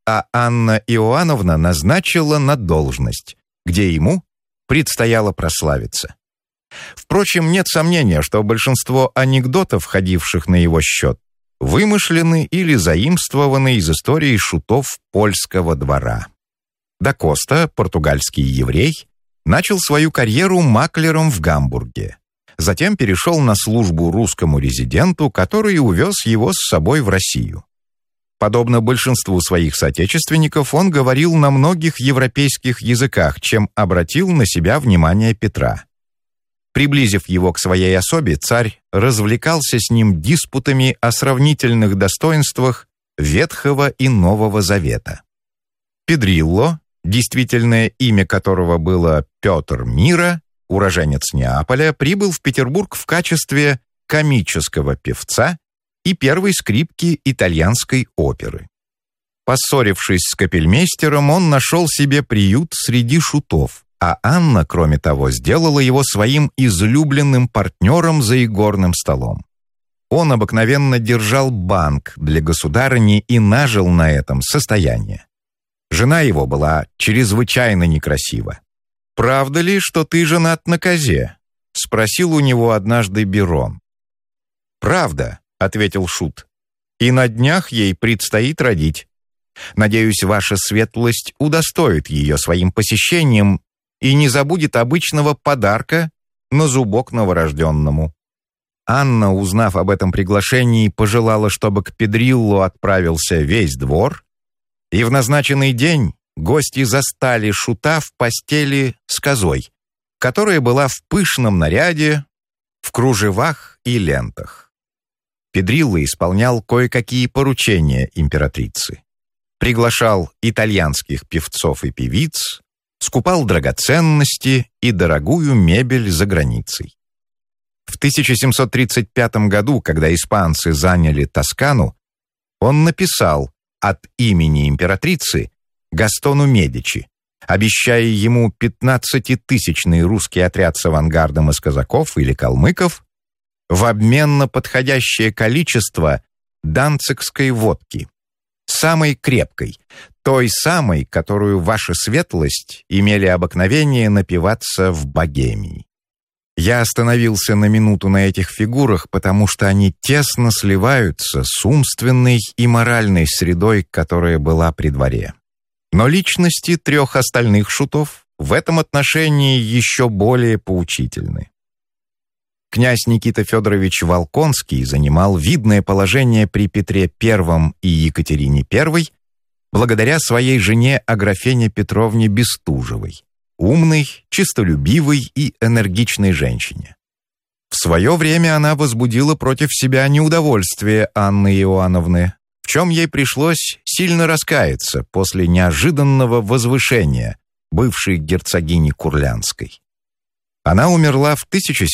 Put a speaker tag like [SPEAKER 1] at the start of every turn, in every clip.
[SPEAKER 1] а Анна Иоанновна назначила на должность, где ему предстояло прославиться. Впрочем, нет сомнения, что большинство анекдотов, ходивших на его счет, вымышлены или заимствованы из истории шутов польского двора. Да Коста, португальский еврей, начал свою карьеру маклером в Гамбурге. Затем перешел на службу русскому резиденту, который увез его с собой в Россию. Подобно большинству своих соотечественников, он говорил на многих европейских языках, чем обратил на себя внимание Петра. Приблизив его к своей особе, царь развлекался с ним диспутами о сравнительных достоинствах Ветхого и Нового Завета. Педрилло, действительное имя которого было Петр Мира, уроженец Неаполя, прибыл в Петербург в качестве комического певца и первой скрипки итальянской оперы. Поссорившись с капельмейстером, он нашел себе приют среди шутов, а Анна, кроме того, сделала его своим излюбленным партнером за игорным столом. Он обыкновенно держал банк для государыни и нажил на этом состояние. Жена его была чрезвычайно некрасива. «Правда ли, что ты женат на козе?» — спросил у него однажды Берон. «Правда», — ответил шут, — «и на днях ей предстоит родить. Надеюсь, ваша светлость удостоит ее своим посещением и не забудет обычного подарка на зубок новорожденному». Анна, узнав об этом приглашении, пожелала, чтобы к Педриллу отправился весь двор, и в назначенный день гости застали шута в постели с козой, которая была в пышном наряде, в кружевах и лентах. Педрилло исполнял кое-какие поручения императрицы. Приглашал итальянских певцов и певиц, скупал драгоценности и дорогую мебель за границей. В 1735 году, когда испанцы заняли Тоскану, он написал от имени императрицы Гастону Медичи, обещая ему 15-тысячный русский отряд с авангардом из казаков или калмыков в обмен на подходящее количество данцигской водки, самой крепкой, той самой, которую ваша светлость имели обыкновение напиваться в Богемии. Я остановился на минуту на этих фигурах, потому что они тесно сливаются с умственной и моральной средой, которая была при дворе. Но личности трех остальных шутов в этом отношении еще более поучительны. Князь Никита Федорович Волконский занимал видное положение при Петре I и Екатерине I благодаря своей жене Аграфене Петровне Бестужевой, умной, честолюбивой и энергичной женщине. В свое время она возбудила против себя неудовольствие Анны Иоанновны, в чем ей пришлось сильно раскаяться после неожиданного возвышения бывшей герцогини Курлянской. Она умерла в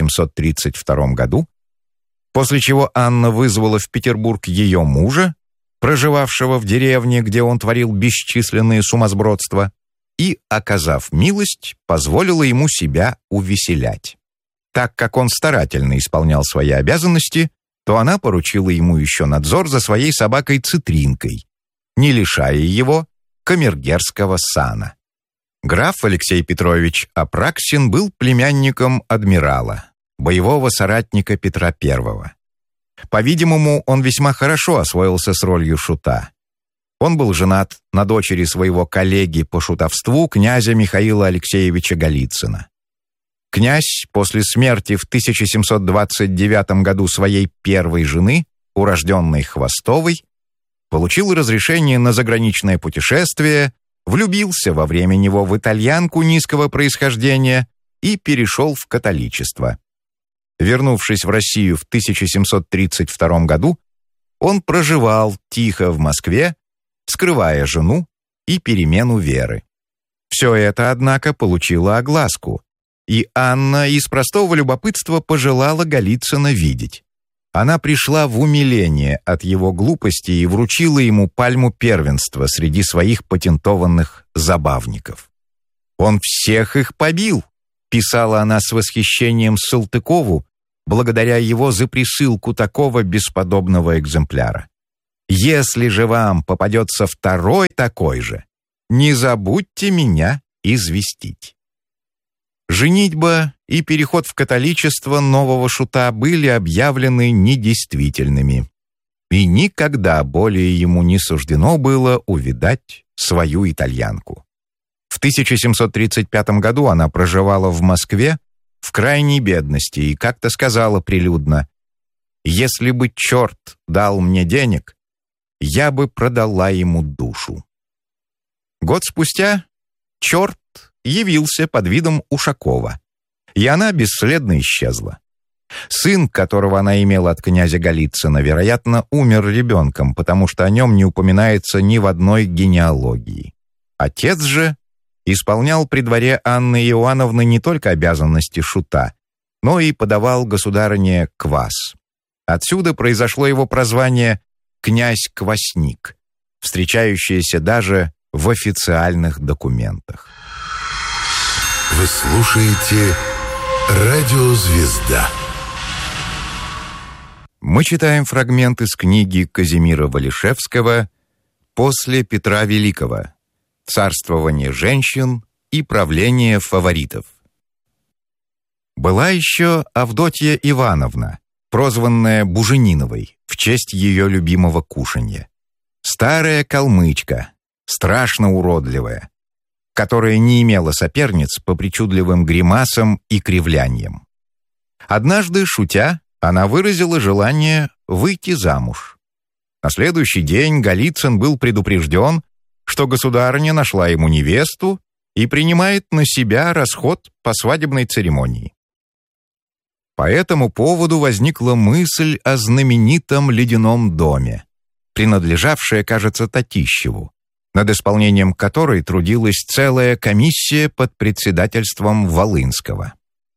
[SPEAKER 1] 1732 году, после чего Анна вызвала в Петербург ее мужа, проживавшего в деревне, где он творил бесчисленные сумасбродства, и, оказав милость, позволила ему себя увеселять. Так как он старательно исполнял свои обязанности, то она поручила ему еще надзор за своей собакой Цитринкой, не лишая его камергерского сана. Граф Алексей Петрович Апраксин был племянником адмирала, боевого соратника Петра I. По-видимому, он весьма хорошо освоился с ролью шута. Он был женат на дочери своего коллеги по шутовству, князя Михаила Алексеевича Голицына. Князь после смерти в 1729 году своей первой жены, урожденной Хвостовой, получил разрешение на заграничное путешествие, влюбился во время него в итальянку низкого происхождения и перешел в католичество. Вернувшись в Россию в 1732 году, он проживал тихо в Москве, скрывая жену и перемену веры. Все это, однако, получило огласку, и Анна из простого любопытства пожелала Голицына видеть. Она пришла в умиление от его глупости и вручила ему пальму первенства среди своих патентованных забавников. «Он всех их побил», — писала она с восхищением Салтыкову, благодаря его за присылку такого бесподобного экземпляра. Если же вам попадется второй такой же, не забудьте меня известить». Женитьба и переход в католичество нового шута были объявлены недействительными, и никогда более ему не суждено было увидать свою итальянку. В 1735 году она проживала в Москве в крайней бедности и как-то сказала прилюдно: «Если бы черт дал мне денег, я бы продала ему душу». Год спустя черт явился под видом Ушакова, и она бесследно исчезла. Сын, которого она имела от князя Голицына, вероятно, умер ребенком, потому что о нем не упоминается ни в одной генеалогии. Отец же исполнял при дворе Анны Иоанновны не только обязанности шута, но и подавал государыне квас. Отсюда произошло его прозвание «князь-квасник», встречающееся даже в официальных документах.
[SPEAKER 2] Вы слушаете «Радио Звезда».
[SPEAKER 1] Мы читаем фрагмент из книги Казимира Валишевского «После Петра Великого. Царствование женщин и правление фаворитов». Была еще Авдотья Ивановна, прозванная Бужениновой в честь ее любимого кушанья. Старая калмычка, страшно уродливая, которая не имела соперниц по причудливым гримасам и кривляниям. Однажды, шутя, она выразила желание выйти замуж. На следующий день Голицын был предупрежден, что государыня нашла ему невесту и принимает на себя расход по свадебной церемонии. По этому поводу возникла мысль о знаменитом ледяном доме, принадлежавшая, кажется, Татищеву, над исполнением которой трудилась целая комиссия под председательством Волынского.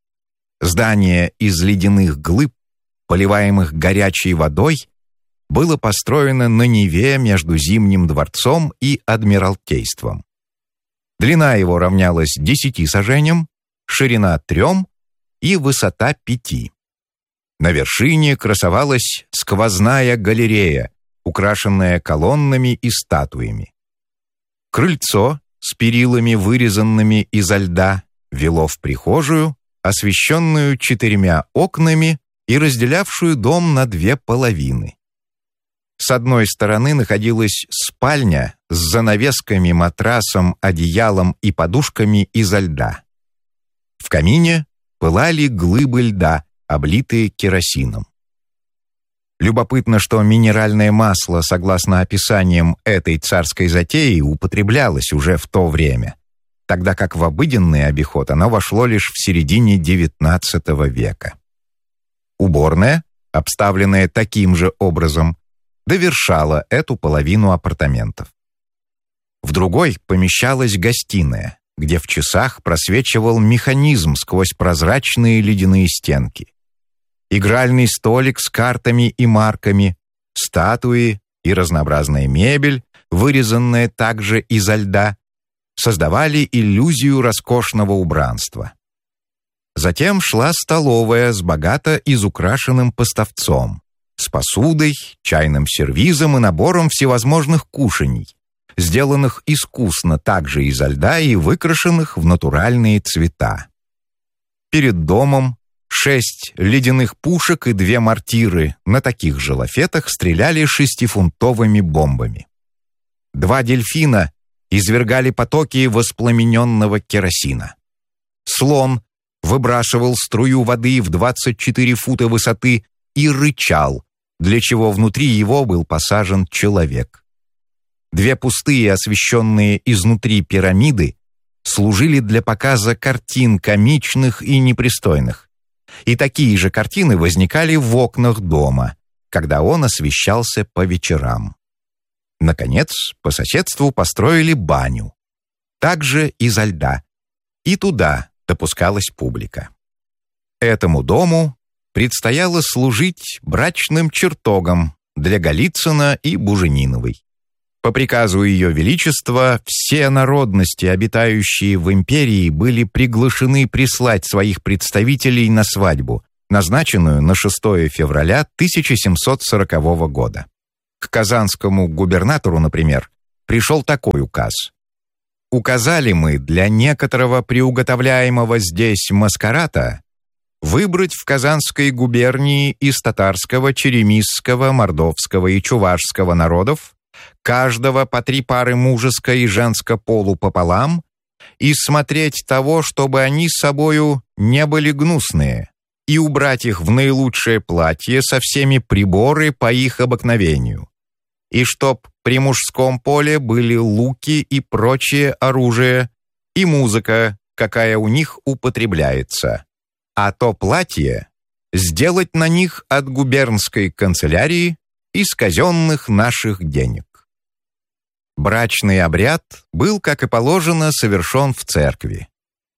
[SPEAKER 1] Здание из ледяных глыб, поливаемых горячей водой, было построено на Неве между Зимним дворцом и Адмиралтейством. Длина его равнялась 10 саженям, ширина 3 и высота 5. На вершине красовалась сквозная галерея, украшенная колоннами и статуями. Крыльцо с перилами, вырезанными изо льда, вело в прихожую, освещенную 4 окнами и разделявшую дом на 2 половины. С одной стороны находилась спальня с занавесками, матрасом, одеялом и подушками изо льда. В камине пылали глыбы льда, облитые керосином. Любопытно, что минеральное масло, согласно описаниям этой царской затеи, употреблялось уже в то время, тогда как в обыденный обиход оно вошло лишь в середине XIX века. Уборная, обставленная таким же образом, довершала эту половину апартаментов. В другой помещалась гостиная, где в часах просвечивал механизм сквозь прозрачные ледяные стенки. Игральный столик с картами и марками, статуи и разнообразная мебель, вырезанная также изо льда, создавали иллюзию роскошного убранства. Затем шла столовая с богато изукрашенным поставцом, с посудой, чайным сервизом и набором всевозможных кушаний, сделанных искусно также изо льда и выкрашенных в натуральные цвета. Перед домом 6 ледяных пушек и 2 мортиры на таких же лафетах стреляли 6-фунтовыми бомбами. 2 дельфина извергали потоки воспламененного керосина. Слон выбрасывал струю воды в 24 фута высоты и рычал, для чего внутри его был посажен человек. 2 пустые, освещенные изнутри пирамиды, служили для показа картин комичных и непристойных. И такие же картины возникали в окнах дома, когда он освещался по вечерам. Наконец, по соседству построили баню, также изо льда, и туда допускалась публика. Этому дому предстояло служить брачным чертогом для Голицына и Бужениновой. По приказу Ее Величества все народности, обитающие в империи, были приглашены прислать своих представителей на свадьбу, назначенную на 6 февраля 1740 года. К казанскому губернатору, например, пришел такой указ. «Указали мы для некоторого приуготовляемого здесь маскарата выбрать в Казанской губернии из татарского, черемисского, мордовского и чувашского народов каждого по 3 пары мужеско и женско полу пополам и смотреть того, чтобы они с собою не были гнусные, и убрать их в наилучшее платье со всеми приборы по их обыкновению, и чтоб при мужском поле были луки и прочее оружие, и музыка, какая у них употребляется, а то платье сделать на них от губернской канцелярии из казенных наших денег». Брачный обряд был, как и положено, совершен в церкви.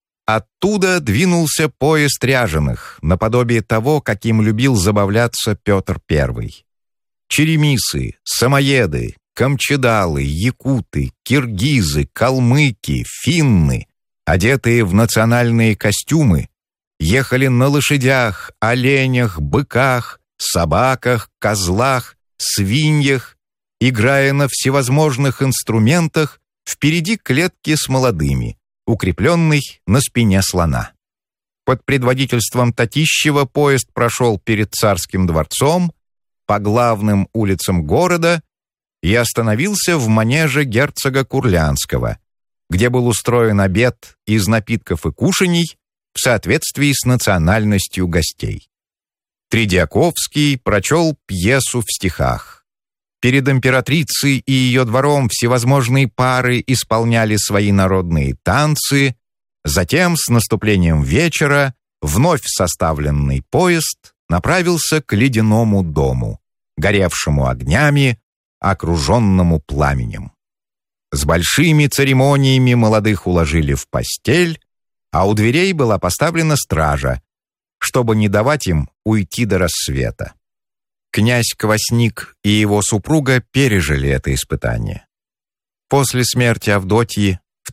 [SPEAKER 1] Оттуда двинулся поезд ряженых, наподобие того, каким любил забавляться Петр I. Черемисы, самоеды, камчедалы, якуты, киргизы, калмыки, финны, одетые в национальные костюмы, ехали на лошадях, оленях, быках, собаках, козлах, свиньях, играя на всевозможных инструментах впереди клетки с молодыми, укрепленный на спине слона. Под предводительством Татищева поезд прошел перед Царским дворцом, по главным улицам города и остановился в манеже герцога Курлянского, где был устроен обед из напитков и кушаний в соответствии с национальностью гостей. Тредиаковский прочел пьесу в стихах. Перед императрицей и ее двором всевозможные пары исполняли свои народные танцы, затем с наступлением вечера вновь составленный поезд направился к ледяному дому, горевшему огнями, окруженному пламенем. С большими церемониями молодых уложили в постель, а у дверей была поставлена стража, чтобы не давать им уйти до рассвета. Князь Квасник и его супруга пережили это испытание. После смерти Авдотьи в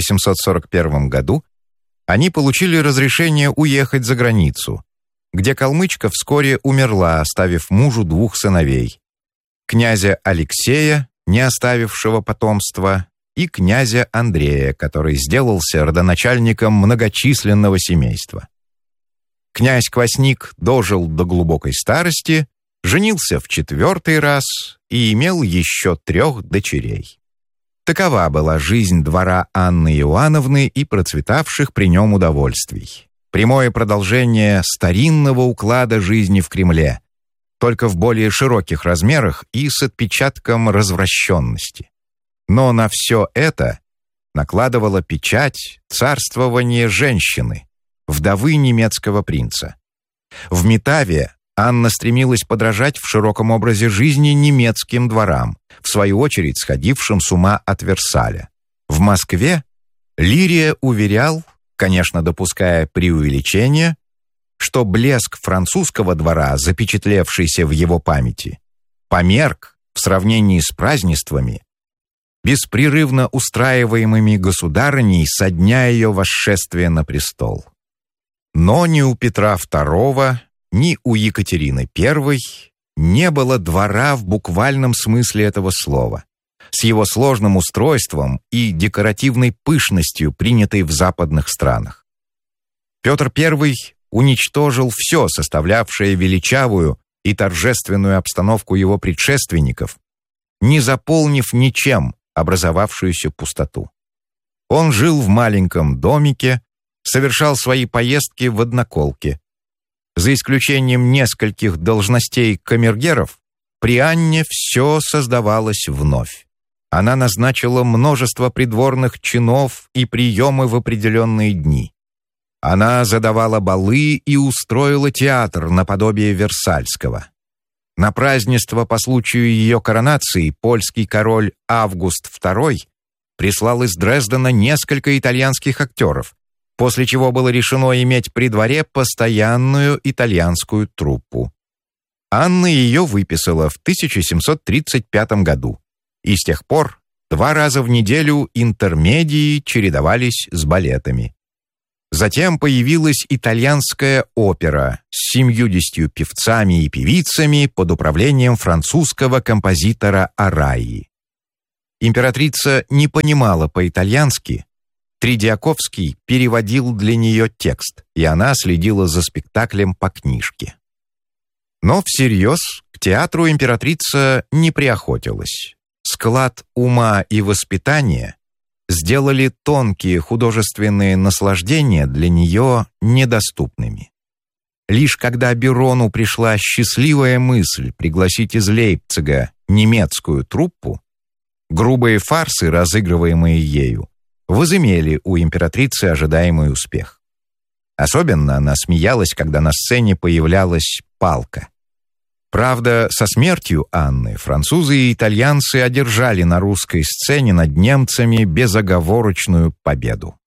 [SPEAKER 1] 1741 году они получили разрешение уехать за границу, где калмычка вскоре умерла, оставив мужу 2 сыновей: князя Алексея, не оставившего потомства, и князя Андрея, который сделался родоначальником многочисленного семейства. Князь Квасник дожил до глубокой старости, женился в 4-й раз и имел еще 3 дочерей. Такова была жизнь двора Анны Иоанновны и процветавших при нем удовольствий. Прямое продолжение старинного уклада жизни в Кремле, только в более широких размерах и с отпечатком развращенности. Но на все это накладывала печать царствования женщины, вдовы немецкого принца. В Метаве Анна стремилась подражать в широком образе жизни немецким дворам, в свою очередь сходившим с ума от Версаля. В Москве Лирия уверял, конечно, допуская преувеличение, что блеск французского двора, запечатлевшийся в его памяти, померк в сравнении с празднествами, беспрерывно устраиваемыми государыней со дня ее восшествия на престол. Но ни у Петра II, ни у Екатерины I не было двора в буквальном смысле этого слова, с его сложным устройством и декоративной пышностью, принятой в западных странах. Петр I уничтожил все, составлявшее величавую и торжественную обстановку его предшественников, не заполнив ничем образовавшуюся пустоту. Он жил в маленьком домике, совершал свои поездки в одноколке. За исключением нескольких должностей камергеров, при Анне все создавалось вновь. Она назначила множество придворных чинов и приемы в определенные дни. Она задавала балы и устроила театр наподобие Версальского. На празднество по случаю ее коронации польский король Август II прислал из Дрездена несколько итальянских актеров, после чего было решено иметь при дворе постоянную итальянскую труппу. Анна ее выписала в 1735 году, и с тех пор 2 раза в неделю интермедии чередовались с балетами. Затем появилась итальянская опера с 70 певцами и певицами под управлением французского композитора Араи. Императрица не понимала по-итальянски. Тредиаковский переводил для нее текст, и она следила за спектаклем по книжке. Но всерьез к театру императрица не приохотилась. Склад ума и воспитания сделали тонкие художественные наслаждения для нее недоступными. Лишь когда Берону пришла счастливая мысль пригласить из Лейпцига немецкую труппу, грубые фарсы, разыгрываемые ею, возымели у императрицы ожидаемый успех. Особенно она смеялась, когда на сцене появлялась палка. Правда, со смертью Анны французы и итальянцы одержали на русской сцене над немцами безоговорочную победу.